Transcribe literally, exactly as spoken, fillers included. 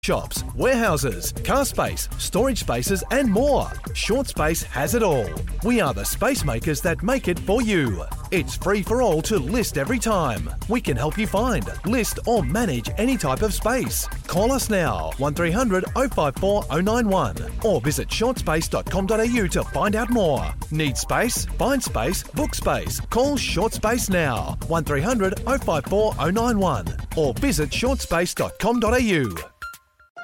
Shops, warehouses, car space, storage spaces and more. Short Space has it all. We are the space makers that make it for you. It's free for all to list every time. We can help you find, list or manage any type of space. Call us now, one three hundred oh five four oh nine one or visit short space dot com dot a u to find out more. Need space? Find space, book space. Call Short Space now, one three hundred oh five four oh nine one or visit short space dot com dot a u.